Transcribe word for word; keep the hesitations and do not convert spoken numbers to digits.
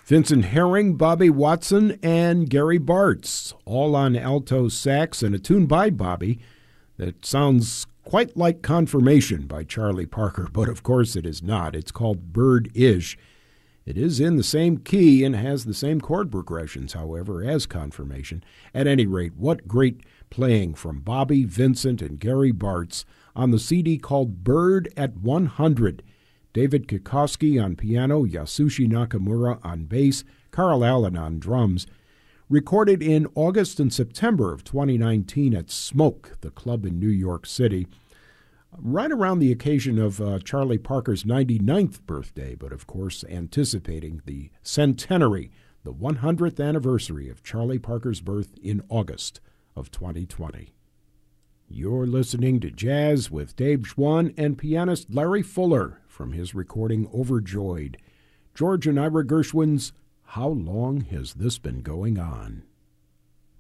Vincent Herring, Bobby Watson, and Gary Bartz, all on alto sax, and a tune by Bobby that sounds quite like Confirmation by Charlie Parker, but of course it is not. It's called Bird-ish. It is in the same key and has the same chord progressions, however, as Confirmation. At any rate, what great playing from Bobby, Vincent, and Gary Bartz on the C D called Bird at one hundred. David Kikoski on piano, Yasushi Nakamura on bass, Carl Allen on drums. Recorded in August and September of twenty nineteen at Smoke, the club in New York City, right around the occasion of uh, Charlie Parker's ninety-ninth birthday, but of course anticipating the centenary, the one hundredth anniversary of Charlie Parker's birth in August of twenty twenty. You're listening to Jazz with Dave Schwann and pianist Larry Fuller from his recording Overjoyed. George and Ira Gershwin's How Long Has This Been Going On?